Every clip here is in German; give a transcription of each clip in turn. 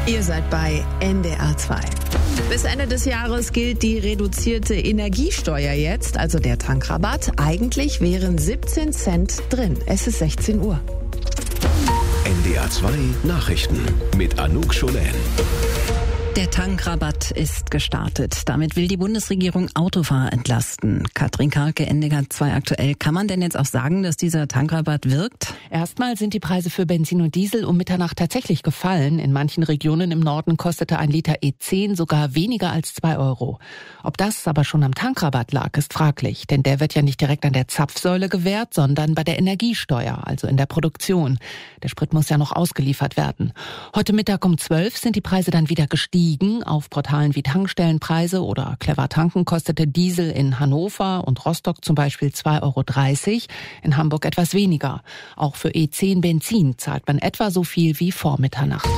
Ihr seid bei NDR 2. Bis Ende des Jahres gilt die reduzierte Energiesteuer jetzt, also der Tankrabatt. Eigentlich wären 17 Cent drin. Es ist 16 Uhr. NDR 2 Nachrichten mit Anouk Scholen. Der Tankrabatt ist gestartet. Damit will die Bundesregierung Autofahrer entlasten. Katrin Karlke, NDR 2 aktuell. Kann man denn jetzt auch sagen, dass dieser Tankrabatt wirkt? Erstmal sind die Preise für Benzin und Diesel um Mitternacht tatsächlich gefallen. In manchen Regionen im Norden kostete ein Liter E10 sogar weniger als 2 Euro. Ob das aber schon am Tankrabatt lag, ist fraglich. Denn der wird ja nicht direkt an der Zapfsäule gewährt, sondern bei der Energiesteuer, also in der Produktion. Der Sprit muss ja noch ausgeliefert werden. Heute Mittag um 12 sind die Preise dann wieder gestiegen. Auf Portalen wie Tankstellenpreise oder Clever Tanken kostete Diesel in Hannover und Rostock zum Beispiel 2,30 Euro, in Hamburg etwas weniger. Auch für E10 Benzin zahlt man etwa so viel wie vor Mitternacht.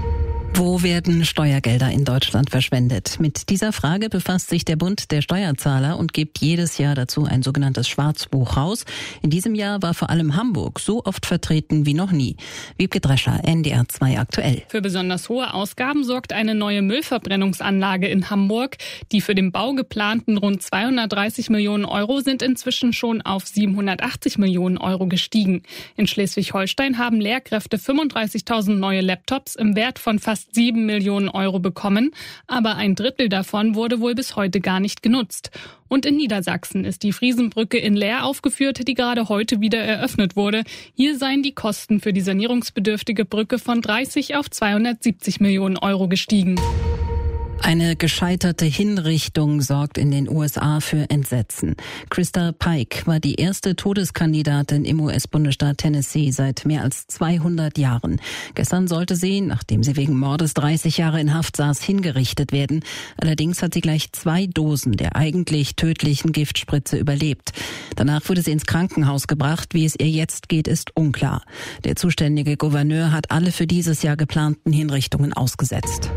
Wo werden Steuergelder in Deutschland verschwendet? Mit dieser Frage befasst sich der Bund der Steuerzahler und gibt jedes Jahr dazu ein sogenanntes Schwarzbuch raus. In diesem Jahr war vor allem Hamburg so oft vertreten wie noch nie. Wiebke Drescher, NDR 2 aktuell. Für besonders hohe Ausgaben sorgt eine neue Müllverbrennungsanlage in Hamburg. Die für den Bau geplanten rund 230 Millionen Euro sind inzwischen schon auf 780 Millionen Euro gestiegen. In Schleswig-Holstein haben Lehrkräfte 35.000 neue Laptops im Wert von fast 7 Millionen Euro bekommen, aber ein Drittel davon wurde wohl bis heute gar nicht genutzt. Und in Niedersachsen ist die Friesenbrücke in Leer aufgeführt, die gerade heute wieder eröffnet wurde. Hier seien die Kosten für die sanierungsbedürftige Brücke von 30 auf 270 Millionen Euro gestiegen. Eine gescheiterte Hinrichtung sorgt in den USA für Entsetzen. Krista Pike war die erste Todeskandidatin im US-Bundesstaat Tennessee seit mehr als 200 Jahren. Gestern sollte sie, nachdem sie wegen Mordes 30 Jahre in Haft saß, hingerichtet werden. Allerdings hat sie gleich 2 Dosen der eigentlich tödlichen Giftspritze überlebt. Danach wurde sie ins Krankenhaus gebracht. Wie es ihr jetzt geht, ist unklar. Der zuständige Gouverneur hat alle für dieses Jahr geplanten Hinrichtungen ausgesetzt.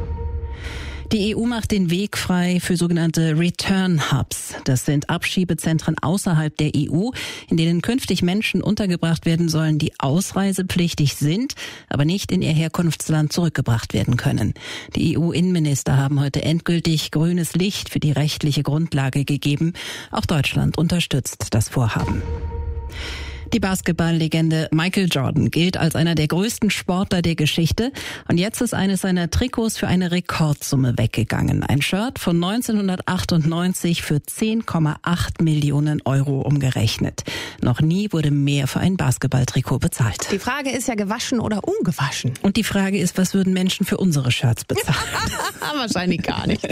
Die EU macht den Weg frei für sogenannte Return Hubs. Das sind Abschiebezentren außerhalb der EU, in denen künftig Menschen untergebracht werden sollen, die ausreisepflichtig sind, aber nicht in ihr Herkunftsland zurückgebracht werden können. Die EU-Innenminister haben heute endgültig grünes Licht für die rechtliche Grundlage gegeben. Auch Deutschland unterstützt das Vorhaben. Die Basketballlegende Michael Jordan gilt als einer der größten Sportler der Geschichte und jetzt ist eines seiner Trikots für eine Rekordsumme weggegangen. Ein Shirt von 1998 für 10,8 Millionen Euro umgerechnet. Noch nie wurde mehr für ein Basketballtrikot bezahlt. Die Frage ist ja, gewaschen oder ungewaschen? Und die Frage ist, was würden Menschen für unsere Shirts bezahlen? Wahrscheinlich gar nichts.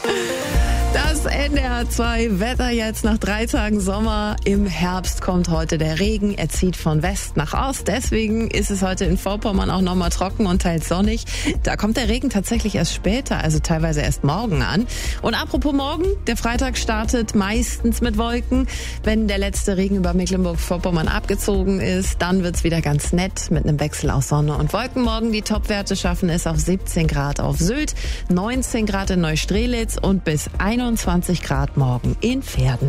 Das NDR 2 Wetter jetzt nach 3 Tagen Sommer. Im Herbst kommt heute der Regen. Er zieht von West nach Ost. Deswegen ist es heute in Vorpommern auch nochmal trocken und teils sonnig. Da kommt der Regen tatsächlich erst später, also teilweise erst morgen an. Und apropos morgen, der Freitag startet meistens mit Wolken. Wenn der letzte Regen über Mecklenburg-Vorpommern abgezogen ist, dann wird's wieder ganz nett mit einem Wechsel aus Sonne und Wolken. Morgen die Topwerte schaffen es auf 17 Grad auf Sylt, 19 Grad in Neustrelitz und bis 21 Grad morgen in Verden.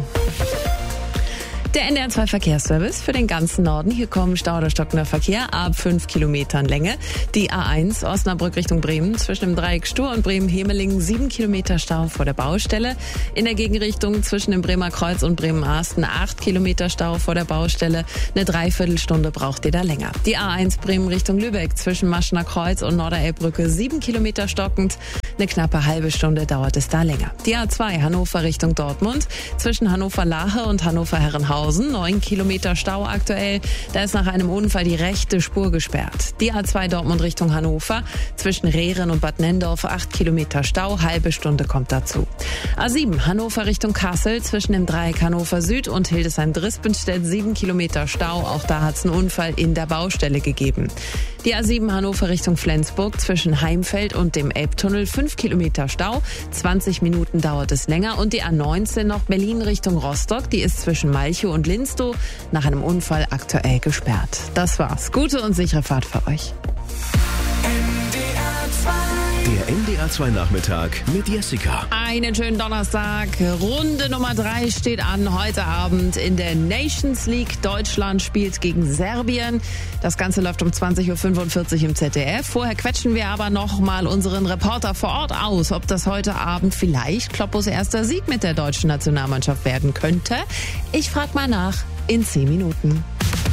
Der NDR 2 Verkehrsservice für den ganzen Norden. Hier kommen Stau oder stockender Verkehr ab 5 Kilometern Länge. Die A1 Osnabrück Richtung Bremen zwischen dem Dreieck Stur und Bremen-Hemelingen 7 Kilometer Stau vor der Baustelle. In der Gegenrichtung zwischen dem Bremer Kreuz und Bremen-Arsten 8 Kilometer Stau vor der Baustelle. Eine Dreiviertelstunde braucht ihr da länger. Die A1 Bremen Richtung Lübeck zwischen Maschener Kreuz und Norderelbbrücke 7 Kilometer stockend. Eine knappe halbe Stunde dauert es da länger. Die A2 Hannover Richtung Dortmund zwischen Hannover-Lache und Hannover-Herrenhausen 9 Kilometer Stau aktuell. Da ist nach einem Unfall die rechte Spur gesperrt. Die A2 Dortmund Richtung Hannover zwischen Rehren und Bad Nendorf 8 Kilometer Stau, halbe Stunde kommt dazu. A7 Hannover Richtung Kassel zwischen dem Dreieck Hannover Süd und Hildesheim-Drispenstedt 7 Kilometer Stau. Auch da hat es einen Unfall in der Baustelle gegeben. Die A7 Hannover Richtung Flensburg zwischen Heimfeld und dem Elbtunnel 5 Kilometer Stau. 20 Minuten dauert es länger. Und die A19 noch Berlin Richtung Rostock. Die ist zwischen Malchow und Linstow nach einem Unfall aktuell gesperrt. Das war's. Gute und sichere Fahrt für euch. NDR 2 Nachmittag mit Jessica. Einen schönen Donnerstag. Runde Nummer 3 steht an heute Abend in der Nations League. Deutschland spielt gegen Serbien. Das Ganze läuft um 20.45 Uhr im ZDF. Vorher quetschen wir aber noch mal unseren Reporter vor Ort aus, ob das heute Abend vielleicht Kloppos erster Sieg mit der deutschen Nationalmannschaft werden könnte. Ich frage mal nach in 10 Minuten.